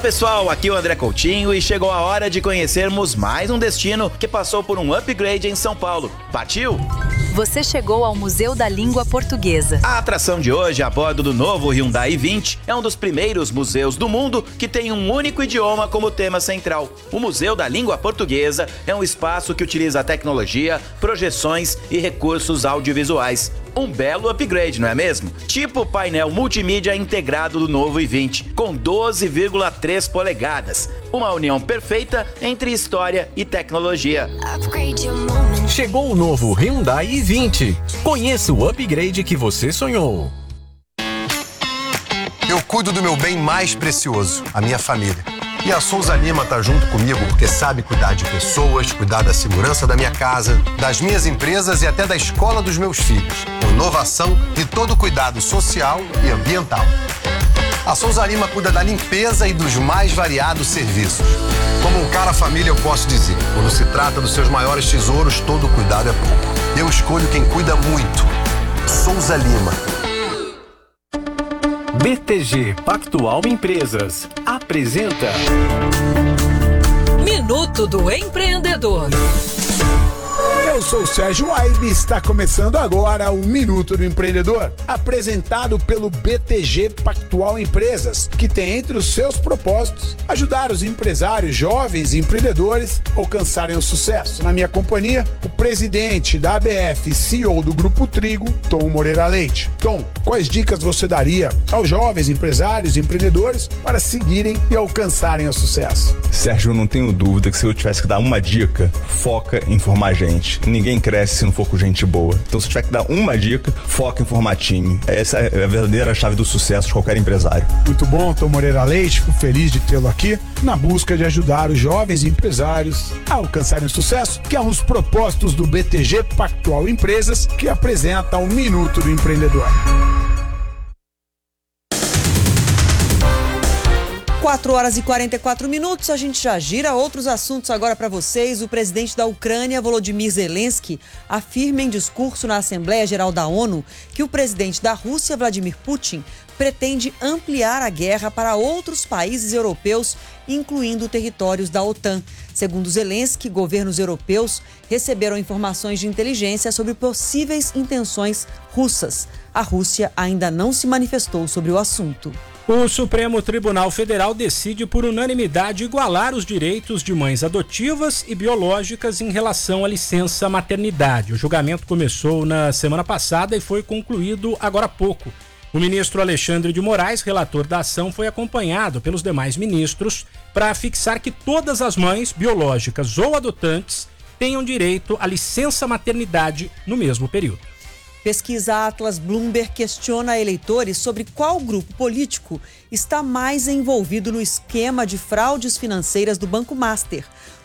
pessoal, aqui é o André Coutinho e chegou a hora de conhecermos mais um destino que passou por um upgrade em São Paulo. Partiu? Você chegou ao Museu da Língua Portuguesa. A atração de hoje, a bordo do novo Hyundai i20, é um dos primeiros museus do mundo que tem um único idioma como tema central. O Museu da Língua Portuguesa é um espaço que utiliza tecnologia, projeções e recursos audiovisuais. Um belo upgrade, não é mesmo? Tipo o painel multimídia integrado do novo i20, com 12,3 polegadas. Uma união perfeita entre história e tecnologia. Chegou o novo Hyundai i20. Conheça o upgrade que você sonhou. Eu cuido do meu bem mais precioso, a minha família. E a Souza Lima tá junto comigo porque sabe cuidar de pessoas, cuidar da segurança da minha casa, das minhas empresas e até da escola dos meus filhos. Com inovação e todo o cuidado social e ambiental. A Souza Lima cuida da limpeza e dos mais variados serviços. Como um cara família, eu posso dizer, quando se trata dos seus maiores tesouros, todo cuidado é pouco. Eu escolho quem cuida muito. Souza Lima. BTG Pactual Empresas apresenta Minuto do Empreendedor. Eu sou o Sérgio Aibe e está começando agora o Minuto do Empreendedor, apresentado pelo BTG Pactual Empresas, que tem entre os seus propósitos ajudar os empresários jovens e empreendedores a alcançarem o sucesso. Na minha companhia, o presidente da ABF e CEO do Grupo Trigo, Tom Moreira Leite. Tom, quais dicas você daria aos jovens empresários e empreendedores para seguirem e alcançarem o sucesso? Sérgio, eu não tenho dúvida que se eu tivesse que dar uma dica, foca em formar gente. Ninguém cresce se não for com gente boa. Então, se tiver que dar uma dica, foca em formar time. Essa é a verdadeira chave do sucesso de qualquer empresário. Muito bom, Tom Moreira Leite. Fico feliz de tê-lo aqui na busca de ajudar os jovens empresários a alcançarem o sucesso, que é um dos propósitos do BTG Pactual Empresas, que apresenta o Minuto do Empreendedor. 4 horas e 44 minutos, a gente já gira outros assuntos agora para vocês. O presidente da Ucrânia, Volodymyr Zelensky, afirma em discurso na Assembleia Geral da ONU que o presidente da Rússia, Vladimir Putin, pretende ampliar a guerra para outros países europeus, incluindo territórios da OTAN. Segundo Zelensky, governos europeus receberam informações de inteligência sobre possíveis intenções russas. A Rússia ainda não se manifestou sobre o assunto. O Supremo Tribunal Federal decide por unanimidade igualar os direitos de mães adotivas e biológicas em relação à licença maternidade. O julgamento começou na semana passada e foi concluído agora há pouco. O ministro Alexandre de Moraes, relator da ação, foi acompanhado pelos demais ministros para fixar que todas as mães biológicas ou adotantes tenham direito à licença maternidade no mesmo período. Pesquisa Atlas Bloomberg questiona eleitores sobre qual grupo político está mais envolvido no esquema de fraudes financeiras do Banco Master.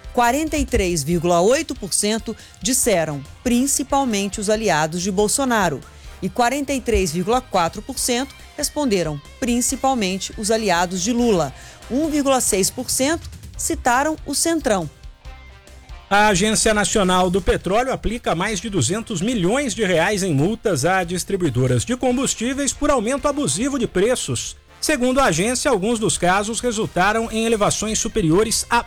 43,8% disseram principalmente os aliados de Bolsonaro e 43,4% responderam principalmente os aliados de Lula. 1,6% citaram o Centrão. A Agência Nacional do Petróleo aplica mais de 200 milhões de reais em multas a distribuidoras de combustíveis por aumento abusivo de preços. Segundo a agência, alguns dos casos resultaram em elevações superiores a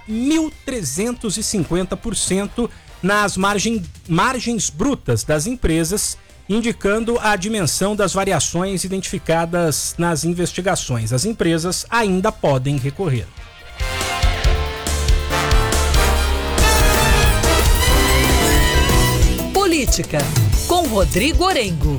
1.350% nas margens brutas das empresas, indicando a dimensão das variações identificadas nas investigações. As empresas ainda podem recorrer. Política, com Rodrigo Orengo.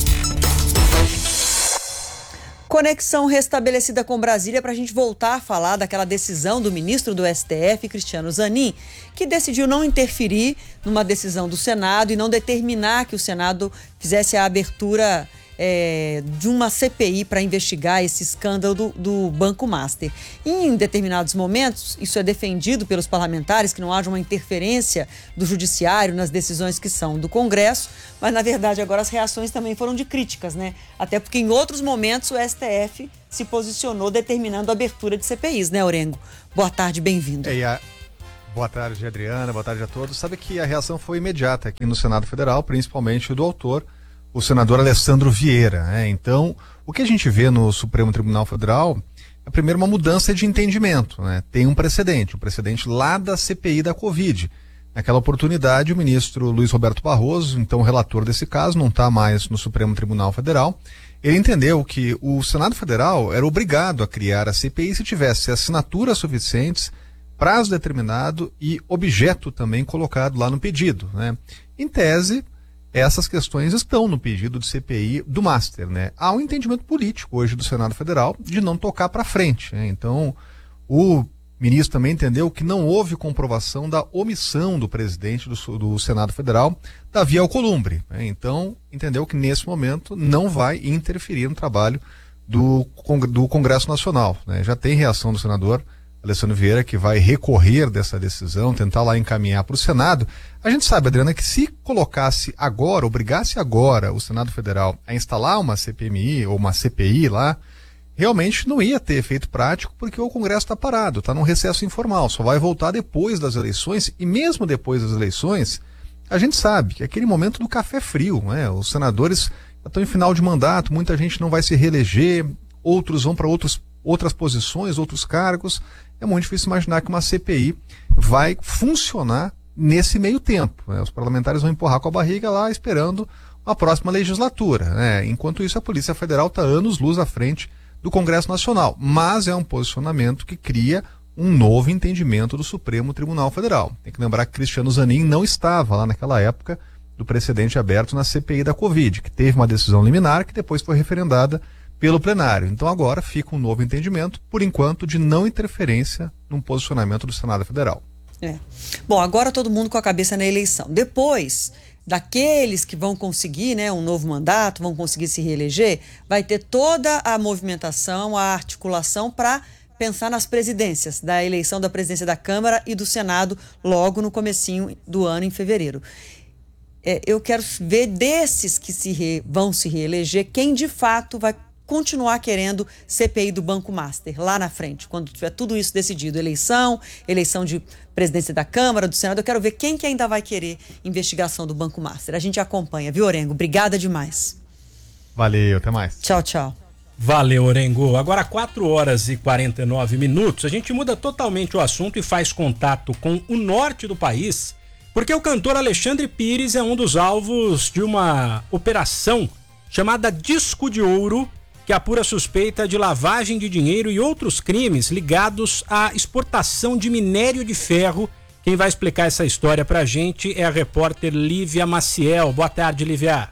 Conexão restabelecida com Brasília para a gente voltar a falar daquela decisão do ministro do STF, Cristiano Zanin, que decidiu não interferir numa decisão do Senado e não determinar que o Senado fizesse a abertura de uma CPI para investigar esse escândalo do Banco Master. Em determinados momentos, isso é defendido pelos parlamentares, que não haja uma interferência do judiciário nas decisões que são do Congresso, mas na verdade agora as reações também foram de críticas, né? Até porque em outros momentos o STF se posicionou determinando a abertura de CPIs, né, Orengo? Boa tarde, bem-vindo. Boa tarde, Adriana, boa tarde a todos. Sabe que a reação foi imediata aqui no Senado Federal, principalmente do autor, o senador Alessandro Vieira, né? Então, o que a gente vê no Supremo Tribunal Federal primeiro uma mudança de entendimento, né? Tem um precedente lá da CPI da Covid. Naquela oportunidade, o ministro Luiz Roberto Barroso, então relator desse caso, não está mais no Supremo Tribunal Federal, ele entendeu que o Senado Federal era obrigado a criar a CPI se tivesse assinaturas suficientes, prazo determinado e objeto também colocado lá no pedido, né? Em tese, essas questões estão no pedido de CPI do Master, né? Há um entendimento político hoje do Senado Federal de não tocar para frente, né? Então, o ministro também entendeu que não houve comprovação da omissão do presidente do Senado Federal, Davi Alcolumbre, né? Então, entendeu que nesse momento não vai interferir no trabalho do Congresso Nacional, né? Já tem reação do senador Alessandro Vieira, que vai recorrer dessa decisão, tentar lá encaminhar para o Senado. A gente sabe, Adriana, que se colocasse agora, obrigasse agora o Senado Federal a instalar uma CPMI ou uma CPI lá, realmente não ia ter efeito prático, porque o Congresso está parado, está num recesso informal, só vai voltar depois das eleições, e mesmo depois das eleições, a gente sabe que é aquele momento do café frio, né? Os senadores estão em final de mandato, muita gente não vai se reeleger, outros vão para outras posições, outros cargos. É muito difícil imaginar que uma CPI vai funcionar nesse meio tempo, né? Os parlamentares vão empurrar com a barriga lá esperando a próxima legislatura, né? Enquanto isso, a Polícia Federal está anos-luz à frente do Congresso Nacional, mas é um posicionamento que cria um novo entendimento do Supremo Tribunal Federal. Tem que lembrar que Cristiano Zanin não estava lá naquela época do precedente aberto na CPI da Covid, que teve uma decisão liminar que depois foi referendada pelo plenário. Então agora fica um novo entendimento, por enquanto, de não interferência no posicionamento do Senado Federal. Bom, agora todo mundo com a cabeça na eleição. Depois daqueles que vão conseguir, né, um novo mandato, vão conseguir se reeleger, vai ter toda a movimentação, a articulação para pensar nas presidências, da eleição da presidência da Câmara e do Senado logo no comecinho do ano, em fevereiro. Eu quero ver desses que vão se reeleger, quem de fato vai continuar querendo CPI do Banco Master lá na frente, quando tiver tudo isso decidido, eleição de presidência da Câmara, do Senado. Eu quero ver quem que ainda vai querer investigação do Banco Master. A gente acompanha, viu, Orengo? Obrigada demais. Valeu, até mais. Tchau, tchau. Valeu, Orengo. Agora 4h49, a gente muda totalmente o assunto e faz contato com o norte do país, porque o cantor Alexandre Pires é um dos alvos de uma operação chamada Disco de Ouro, que apura suspeita de lavagem de dinheiro e outros crimes ligados à exportação de minério de ferro. Quem vai explicar essa história pra gente é a repórter Lívia Maciel. Boa tarde, Lívia.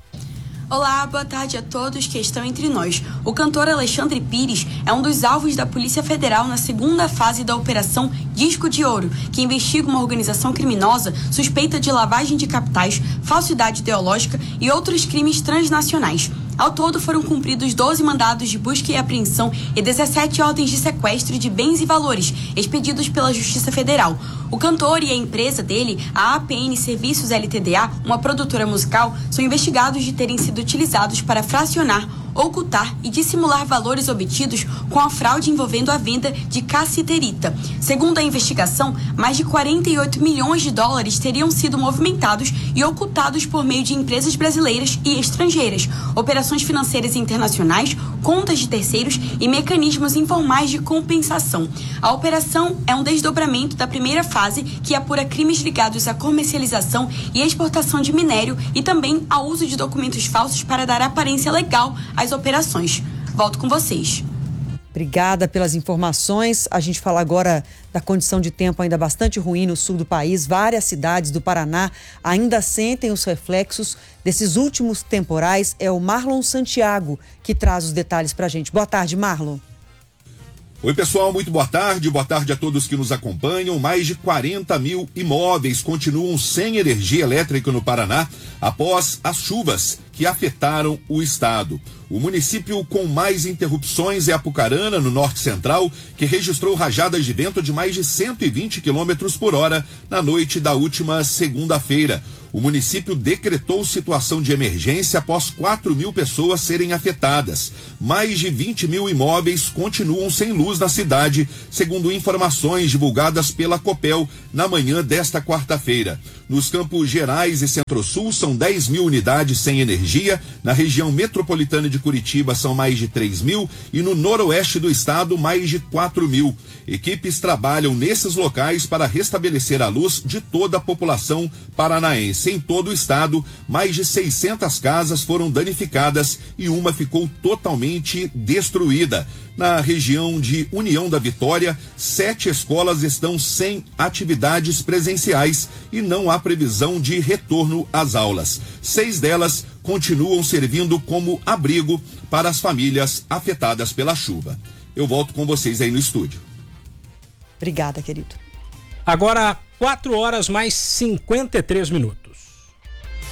Olá, boa tarde a todos que estão entre nós. O cantor Alexandre Pires é um dos alvos da Polícia Federal na segunda fase da Operação Disco de Ouro, que investiga uma organização criminosa suspeita de lavagem de capitais, falsidade ideológica e outros crimes transnacionais. Ao todo, foram cumpridos 12 mandados de busca e apreensão e 17 ordens de sequestro de bens e valores expedidos pela Justiça Federal. O cantor e a empresa dele, a APN Serviços LTDA, uma produtora musical, são investigados de terem sido utilizados para fracionar, ocultar e dissimular valores obtidos com a fraude envolvendo a venda de cassiterita. Segundo a investigação, mais de 48 milhões de dólares teriam sido movimentados e ocultados por meio de empresas brasileiras e estrangeiras, operações financeiras internacionais, contas de terceiros e mecanismos informais de compensação. A operação é um desdobramento da primeira fase, que apura crimes ligados à comercialização e exportação de minério e também ao uso de documentos falsos para dar aparência legal às operações. Volto com vocês. Obrigada pelas informações. A gente fala agora da condição de tempo ainda bastante ruim no sul do país. Várias cidades do Paraná ainda sentem os reflexos desses últimos temporais. É o Marlon Santiago que traz os detalhes pra gente. Boa tarde, Marlon. Oi, pessoal, muito boa tarde a todos que nos acompanham. Mais de 40 mil imóveis continuam sem energia elétrica no Paraná após as chuvas que afetaram o estado. O município com mais interrupções é Apucarana, no norte central, que registrou rajadas de vento de mais de 120 km por hora na noite da última segunda-feira. O município decretou situação de emergência após 4 mil pessoas serem afetadas. Mais de 20 mil imóveis continuam sem luz na cidade, segundo informações divulgadas pela Copel na manhã desta quarta-feira. Nos Campos Gerais e Centro-Sul são 10 mil unidades sem energia. Na região metropolitana de Curitiba são mais de 3 mil e no noroeste do estado mais de 4 mil. Equipes trabalham nesses locais para restabelecer a luz de toda a população paranaense. Em todo o estado, mais de 600 casas foram danificadas e uma ficou totalmente destruída. Na região de União da Vitória, 7 escolas estão sem atividades presenciais e não há previsão de retorno às aulas. 6 delas continuam servindo como abrigo para as famílias afetadas pela chuva. Eu volto com vocês aí no estúdio. Obrigada, querido. Agora, 4 horas mais 53 minutos.